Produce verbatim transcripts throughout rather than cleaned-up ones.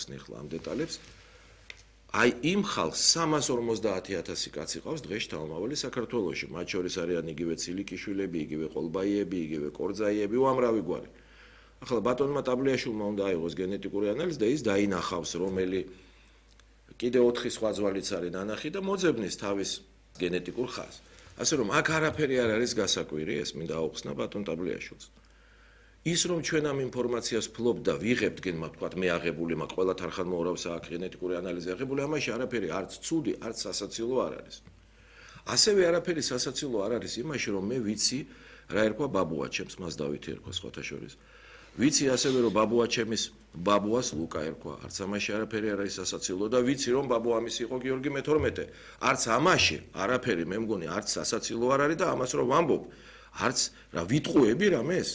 გახსნი ახლა ამ დეტალებს. Აი იმ ხალხს სამას ორმოცდაათი ათასი კაცი ყავს დღეს შთამომავალი საქართველოში, მათ შორის არიან იგივე ცილიკიშვილები, იგივე ყოლბაიები, იგივე კორძაიები, უამრავი გვარი. ახლა ბატონმა ტაბლიაშვილმა უნდა აიღოს გენეტიკური ანალიზი და ის დაინახავს, რომელი კიდე ოთხი სხვა ძვალიც არის ნანახი და მოძებნის თავის გენეტიკურ ხაზს. ასე რომ აქ არაფერი არ არის გასაკვირი, ეს მინდა აუხსნა ბატონ ტაბლიაშვილს. ის რომ ჩვენ ამ ინფორმაციას ფლობთ და ვიღებთ გენმა ვთქვათ მე აღებული მაქვს ყველა თანხმოვანს აქ გენეტიკური ანალიზი აღებული ამაში არაფერი არც ცუდი არც სასაცილო არ არის. ასევე არაფერი სასაცილო არ არის იმაში რომ მე ვიცი რა ერქვა ბაბუაჩემს მას დავითი ერქვა სხვათა შორის. ვიცი ასევე რომ ბაბუაჩემის ბაბუას ლუკა ერქვა არც ამაში არაფერი არ არის სასაცილო და ვიცი რომ ბაბუამის იყო გიორგი მეთორმეტე არც ამაში არაფერი მე მგონი არც სასაცილო არ არის და ამას რომ ვამბობ არც რა ვიტყუები რამეს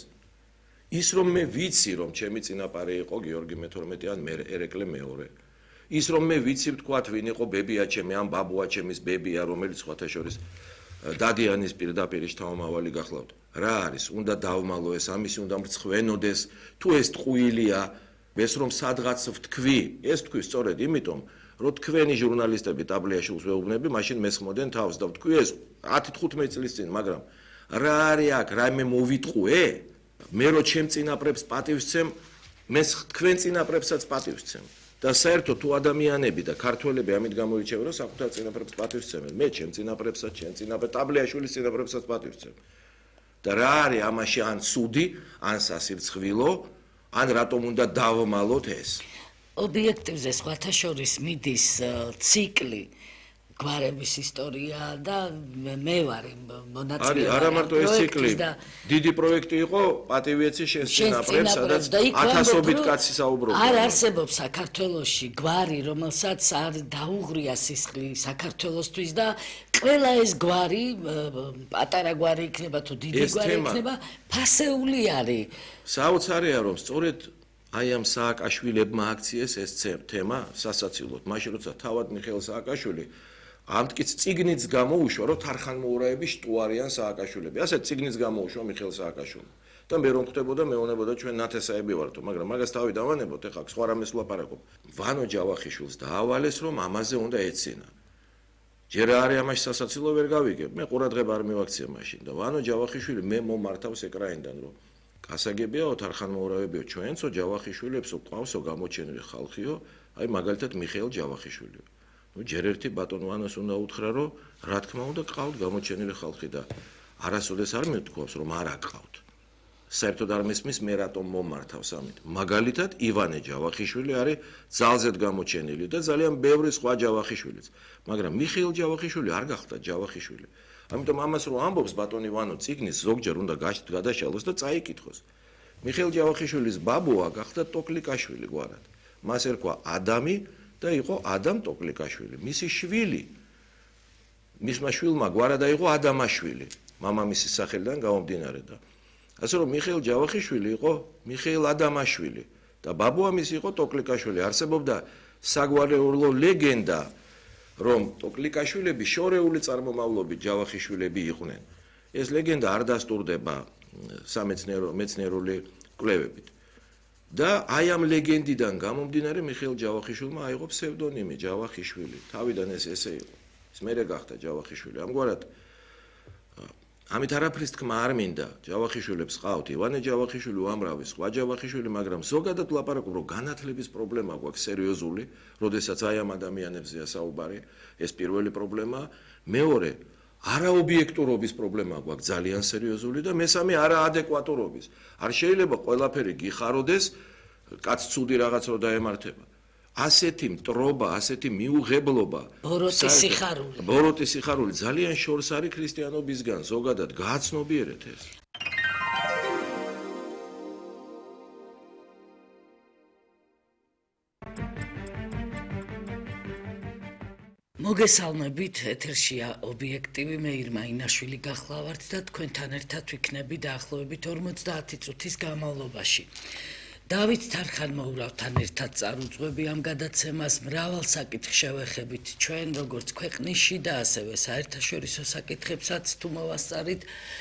ის რომ მე ვიცი რომ ჩემი წინაპარი იყო გიორგი მეთორმეტე ან მე ერეკლე მეორე ის რომ მე ვიცი ვთქვათ ვინ იყო ბებიაჩემი ან ბაბუაჩემის ბებია რომელიც სხვათა შორის დადიანის პირდაპირ შთამომავალი გახლავთ რა არის უნდა დავმალო ეს ამისი უნდა მრცხვენოდეს თუ ეს ტყუილია ეს რომ სადღაც ვთქვი ეს თქვი სწორედ იმიტომ რომ თქვენი ჟურნალისტები ტაბლიაშვილს ვეუბნები მაშინ მესხმოდენ თავს და ვთქვი ეს ათი თხუთმეტი წლის წინ მაგრამ რა არის აქ რაიმე მოვიტყუე მე რო ჩემ წინაპრებს პატივს ვცემ მე თქვენ წინაპრებსაც პატივს ვცემ და საერთოდ თუ ადამიანები და ქართველები ამით გამოირჩევენ რომ საკუთარ წინაპრებს პატივს ვცემენ მე ჩემ წინაპრებსაც ჩემ წინაპრ ტაბლიაშვილის წინაპრებსაც პატივს ვცემ და რა არის ამაში ან ცუდი ან სასირცხვილო ან რატომ უნდა დავმალოთ ეს ობიექტივზე სხვათა შორის მიდის ციკლი გვარების ისტორია და მე ვარ მონაწილე არის არა მარტო ეს ციკლი დიდი პროექტი იყო პატივიეცი შენ წინაპრებს სადაც ათასობით კაცი საუბრობდა არ არსებობს საქართველოში გვარი რომელსაც არ დაუღრია სისხლი საქართველოსთვის და ყველა ეს გვარი პატარა გვარი იქნება თუ დიდი გვარი იქნება ფასეული არის საოცარია რომ სწორედ აი ამ სააკაშვილებმა აქციეს ეს თემა სასაცილოდ მაშინ როცა თავად მიხეილ სააკაშვილი ამტკიც ციგნიც გამოუშვა რომ თანხმოვანები შტუარიან სააკაშვილები ასე ციგნიც გამოუშვა მიხეილ სააკაშვილმა და მე რომ ხვდებოდა მეუბნებოდა ჩვენ ნათესაები ვართო მაგრამ მაგას თავი დავანებოთ ეხლა სხვა რამეს ვლაპარაკობ ვანო ჯავახიშვილს დაავალეს რომ ამაზე უნდა ეცინა ჯერ არის ამაში სასაცილო ვერ გავიგებ მე ყურადღება არ მივაქცია მაშინ და ვანო ჯავახიშვილი მე მომართავს ეკრანიდან რომ გასაგებია თანხმოვანებიო ჩვენცო ჯავახიშვილებსო ყავსო გამოჩენილი ხალხიო აი მაგალითად მიხეილ ჯავახიშვილიო ну ჯერ ერთი ბატონ ვანოს უნდა უთხრა რომ რა თქმა უნდა ყავთ გამოჩენილი ხალხი და არასოდეს არ მეთქვავს რომ არ აკყავთ საერთოდ არ მესმის მე რატომ მომართავს ამით მაგალითად ივანე ჯავახიშვილი არის ძალზედ გამოჩენილი და ძალიან ბევრი სხვა ჯავახიშვილიც მაგრამ მიხეილ ჯავახიშვილი არ გახდა ჯავახიშვილი ამიტომ ამას რომ ამბობს ბატონი ვანო ციგნის ზოგჯერ უნდა გადაშალოს და წაიკითხოს მიხეილ ჯავახიშვილის ბაბუა გახდა ტოკლიკაშვილი გვარად მას ერქვა ადამი და იყო ადამ ტოკლიკაშვილი მისი შვილი მისმა შვილმა გვარად აიღო ადამაშვილი მამამისის სახელიდან გამომდინარე და ასე რომ მიხეილ ჯავახიშვილი იყო მიხეილ ადამაშვილი და ბაბუამის იყო ტოკლიკაშვილი არსებობდა საგვარეულო ლეგენდა რომ ტოკლიკაშვილები შორეული წარმომავლობის ჯავახიშვილები იყვნენ ეს ლეგენდა არ დასტურდება სამეცნიერო მეცნიერული კვლევებით და აი ამ ლეგენდიდან გამომდინარე მიხეილ ჯავახიშვილმა აიღო ფსევდონიმი ჯავახიშვილი თავიდან ეს ესე იყო ის მერე გახდა ჯავახიშვილი ამგვარად ამით არაფრის თქმა არ მინდა ჯავახიშვილებს ყავთ ივანე ჯავახიშვილი უამრავი სხვა ჯავახიშვილი მაგრამ ზოგადად ვლაპარაკობ რომ განათლების პრობლემა გვაქვს სერიოზული როდესაც აი ამ ადამიანებზეა საუბარი ეს პირველი პრობლემა მეორე არაობიექტურობის პრობლემა გვაქვს ძალიან სერიოზული და მესამე არაადეკვატურობის არ შეიძლება ყველაფერი გიხაროდეს კაც ცუდი რაღაც რო დაემართება ასეთი მტრობა ასეთი მიუღებლობა ბოროტი სიხარული ბოროტი სიხარული ძალიან შორს არის ქრისტიანობისგან ზოგადად გააცნობიერეთ ეს მოგესალმებით ეთერშია ობიექტივი მე ირმა ინაშვილი გახლავართ და თქვენთან ერთად ვიქნები დაახლოებით ორმოცდაათი წუთის განმავლობაში დავით თანხმოვანთან ერთად წარუძღვები ამ გადაცემას მრავალ საკითხს შევეხებით ჩვენ როგორც ქვეყნისში და ასევე საერთაშორისო საკითხებსაც თუ მოვასწარით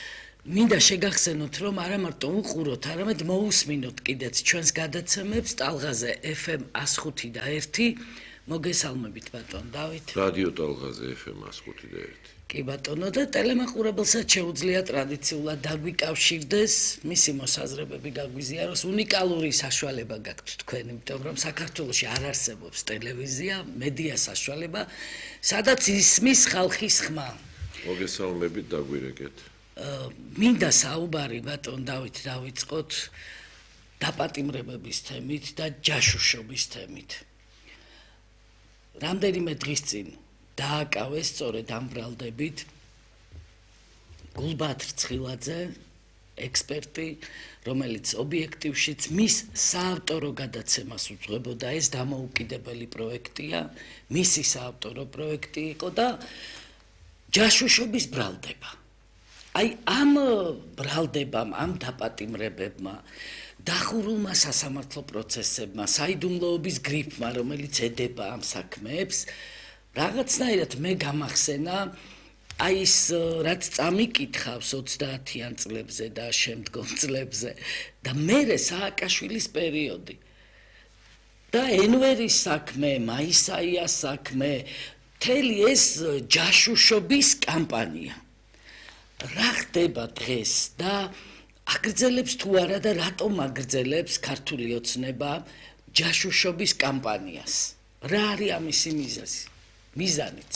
მინდა შეგახსენოთ, რომ არა მარტო უყუროთ, არამედ მოусმინოთ კიდეც ჩვენს გადაცემებს ტალღაზე ეფ ემ one oh five და one მოგესალმებით ბატონ დავით. რადიო ტალღაზე ეფ ემ one oh five და one. კი ბატონო და ტელემაყურებელსაც შეუძლია ტრადიციულად დაგვიკავშირდეს, მისი მოსაზრებები გაგვიზიაროს, უნიკალური საშუალება გაქვთ თქვენ, იმიტომ რომ საქართველოში არ არსებობს ტელევიზია, მედია საშუალება, სადაც ისმის ხალხის ხმა. მოგესალმებით დაგვირეკეთ. მინდა საუბარი ბატონ დავით დავიწყოთ დაპატიმრებების თემით და ჯაშუშობის თემით. რამდენიმე დღის წინ დააკავეს სწორედ ამ ბრალდებით გულბათრ ცხილაძე, ექსპერტი, რომელიც ობიექტივშიც მის საავტორო გადაცემას უძღვებოდა, ეს დამოუკიდებელი პროექტია, მისი საავტორო პროექტი იყო და ჯაშუშობის ბრალდება. აი ამ ბრალდებამ, ამ დაპატიმრებებმა, დახურულმა სასამართლო პროცესებმა, საიდუმლოების გრიფმა, რომელიც ედება ამ საქმეებს, რაღაცნაირად მე გამახსენა აი ის რაც წამიკითხავს ოცდაათიან წლებზე და შემდგომ წლებზე და მერე სააკაშვილის პერიოდი და ენვერის საქმე, მაისაიას საქმე, მთელი ეს ჯაშუშობის კამპანია. რა ხდება დღეს და აგრძელებს თუ არა და რატომ აგრძელებს ქართული ოცნება ჯაშუშობის კამპანიას? რა არის ამისი მიზეზი? მიზანიც.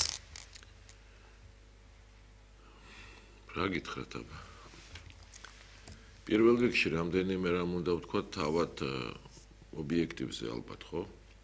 რა გითხრათ აბა? პირველ რიგში რამდენიმე რამ უნდა ვთქვა თავად ობიექტივზე ალბათ, ხო?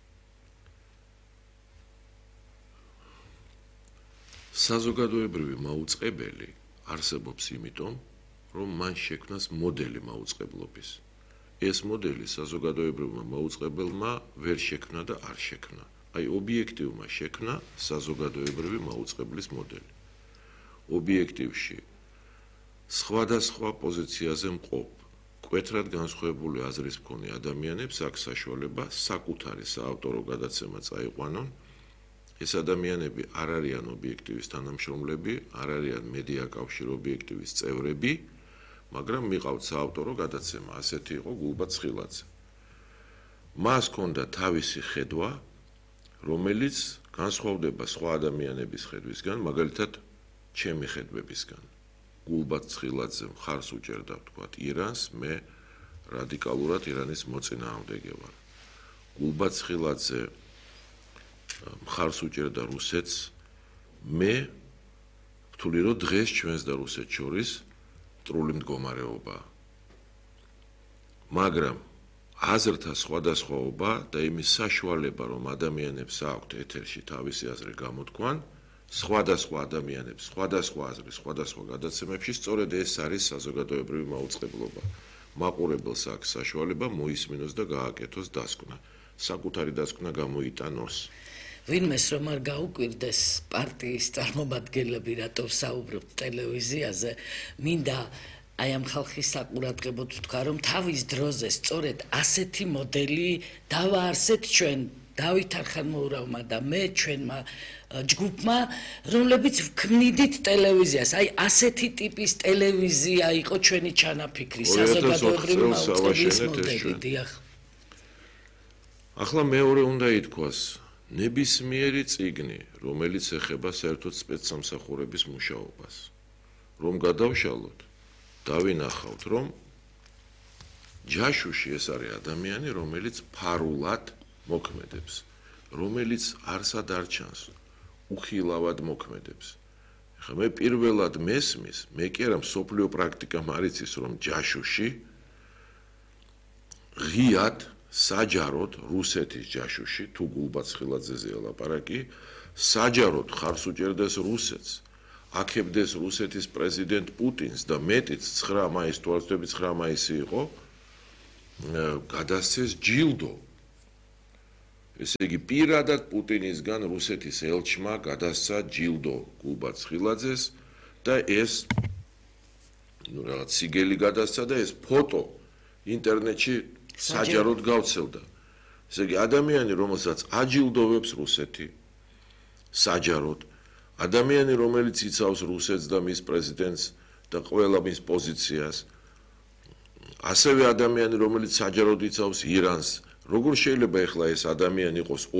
საზოგადოებრივი მაუწყებელი არსებობს იმიტომ, რომ მან შექმნას მოდელი მაუწყებლობის. ეს მოდელი საზოგადოებრივმა მაუწყებელმა ვერ შექმნა და არ შექმნა. აი ობიექტივმა შექმნა საზოგადოებრივი მაუწყებლის მოდელი. ობიექტივში სხვადასხვა პოზიციაზე მყოფ, კვეთრად განსხვავებული აზრის მქონე ადამიანებს აქვს საშუალება საკუთარი საავტორო გადაცემა წაიყვანონ. ეს ადამიანები არ არიან ობიექტივის თანამშრომლები, არ არიან მედია კავშირ ობიექტივის წევრები, მაგრამ მიყავთ საავტორო გადაცემა, ასეთი იყო გულბათ ცხილაძე. მას ჰქონდა თავისი ხედვა, რომელიც განსხვავდება სხვა ადამიანების ხედვისგან, მაგალითად, ჩემი ხედვებისგან. გულბათ ცხილაძე მხარს უჭერდა, ვთქვათ, ირანს, მე რადიკალურად ირანის მოწინააღმდეგე ვარ. გულბათ ცხილაძე მხარს უჭერდა რუსეთს, მე ვთვლი, რომ დღეს ჩვენს და რუსეთს შორის მტრული მდგომარეობაა. მაგრამ აზრთა სხვადასხვაობა და იმის საშუალება, რომ ადამიანებს აქვთ ეთერში თავისი აზრი გამოთქვან, სხვადასხვა ადამიანებს, სხვადასხვა აზრი, სხვადასხვა გადაცემებში, სწორედ ეს არის საზოგადოებრივი მაუწყებლობა. მაყურებელს აქვს საშუალება მოისმინოს და გააკეთოს დასკვნა. საკუთარი დასკვნა გამოიტანოს. ვინმეს რომ არ გაუკვირდეს პარტიის წარმომადგენლები, რატომ საუბრობთ ტელევიზიაზე, მინდა აი ამ ხალხის საყურადღებოდ ვთქვა, რომ თავის დროზე სწორედ ასეთი მოდელი დავაარსეთ ჩვენ დავით არხანმოურავმა და მე ჩვენმა ჯგუფმა, რომლებიც ვქმნიდით ტელევიზიას. აი ასეთი ტიპის ტელევიზია იყო ჩვენი ჩანაფიქრი, საზოგადოებრივი მაუწყებლის მოდელი. დიახ. ახლა მეორე უნდა ითქვას, ნებისმიერი წიგნი, რომელიც ეხება საერთოდ სპეცსამსახურების მუშაობას, რომ გადავშალოთ, დავინახავთ, რომ ჯაშუში ეს არის ადამიანი, რომელიც ფარულად მოქმედებს, რომელიც არსად არ ჩანს, უხილავად მოქმედებს. ხა მე პირველად მესმის, მე კი არა მსოფლიო პრაქტიკა მარიცის, რომ ჯაშუში ღიად საჯაროდ რუსეთის ჯაშუში, თუ გულბათ ცხილაძეზეა ლაპარაკი, საჯაროდ ხარს უჭერდეს რუსეთს, აქებდეს რუსეთის პრეზიდენტ პუტინს და მეტიც ცხრა მაისი, თუ არ ვცდები ცხრა მაისი იყო, გადასცეს ჯილდო. ესე იგი პირადად პუტინისგან რუსეთის ელჩმა გადასცა ჯილდო გულბათ ცხილაძეს და ეს ნუ რაღაც სიგელი გადასცა და ეს ფოტო ინტერნეტში საჯაროდ გავცელდა. ესე იგი ადამიანი, რომელსაც აჯილდოვებს რუსეთი საჯაროდ, ადამიანი, რომელიც იცავს რუსეთს და მის პრეზიდენტს და ყველა მის პოზიციას. ასევე ადამიანი, რომელიც საჯაროდ იცავს ირანს, როგორ შეიძლება ეხლა ეს ადამიანი იყოს